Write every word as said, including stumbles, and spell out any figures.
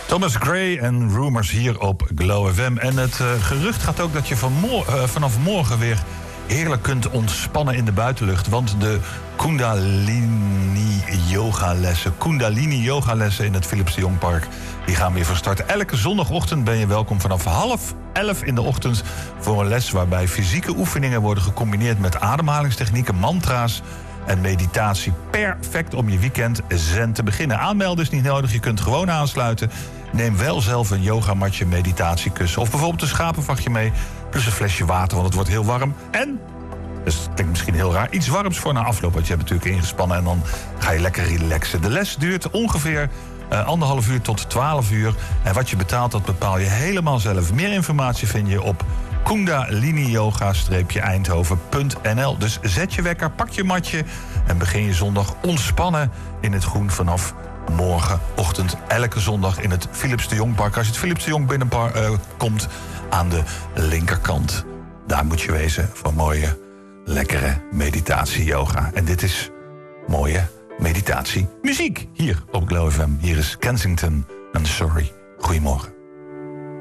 Thomas Gray en Rumors hier op Glow F M. En het uh, gerucht gaat ook dat je van mo- uh, vanaf morgen weer heerlijk kunt ontspannen in de buitenlucht. Want de Kundalini yogalessen, Kundalini yogalessen in het Philips de Jong Park, die gaan weer van start. Elke zondagochtend ben je welkom vanaf half elf in de ochtend voor een les waarbij fysieke oefeningen worden gecombineerd met ademhalingstechnieken, mantra's en meditatie. Perfect om je weekend zen te beginnen. Aanmelden is niet nodig, je kunt gewoon aansluiten. Neem wel zelf een yogamatje, meditatiekussen of bijvoorbeeld een schapenvachtje mee, plus een flesje water, want het wordt heel warm. En, dus het klinkt misschien heel raar, iets warms voor na afloop, want je hebt natuurlijk ingespannen en dan ga je lekker relaxen. De les duurt ongeveer uh, anderhalf uur tot twaalf uur. En wat je betaalt, dat bepaal je helemaal zelf. Meer informatie vind je op kundalini yoga eindhoven punt n l. Dus zet je wekker, pak je matje en begin je zondag ontspannen in het groen vanaf morgenochtend. Elke zondag in het Philips de Jong Park. Als je het Philips de Jong binnenkomt uh, komt aan de linkerkant, daar moet je wezen voor mooie, lekkere meditatie-yoga. En dit is mooie meditatie-muziek hier op Glow F M. Hier is Kensington en Sorry. Goedemorgen.